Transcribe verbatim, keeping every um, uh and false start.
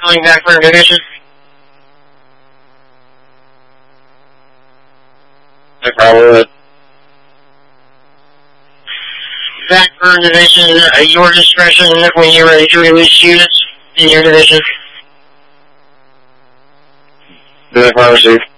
Calling back for division. No problem. Back for division, uh, your discretion when you're ready to release units in your division. No problem, Steve.